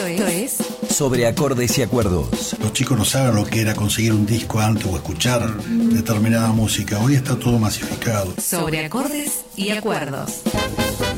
es Sobre Acordes y Acuerdos. Los chicos no saben lo que era conseguir un disco antes o escuchar determinada música. Hoy está todo masificado. Sobre Acordes y Acuerdos.